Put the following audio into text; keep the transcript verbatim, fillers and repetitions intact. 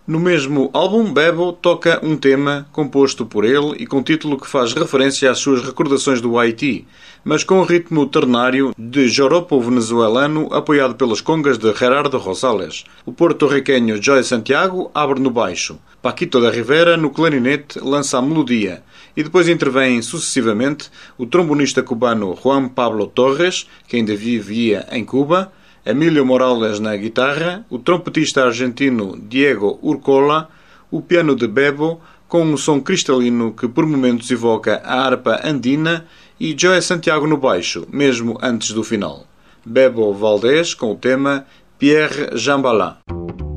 No mesmo álbum, Bebo toca um tema composto por ele e com título que faz referência às suas recordações do Haiti, mas com o ritmo ternário de joropo venezuelano apoiado pelas congas de Gerardo Rosales. O porto-riquenho Joey Santiago abre no baixo, Paquito da Rivera no clarinete lança a melodia e depois intervém sucessivamente o trombonista cubano Juan Pablo Torres, que ainda vivia em Cuba, Emílio Morales na guitarra, o trompetista argentino Diego Urcola, o piano de Bebo, com um som cristalino que por momentos evoca a harpa andina, e Joey Santiago no baixo, mesmo antes do final. Bebo Valdés com o tema Pierre Jambalin.